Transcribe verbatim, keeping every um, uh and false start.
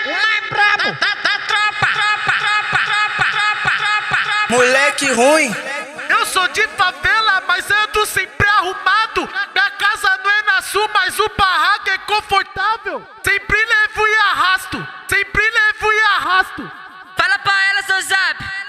mais brabo da, da, da tropa, tropa, tropa, tropa, tropa, tropa, tropa. Moleque ruim. Eu sou de favela, mas ando sem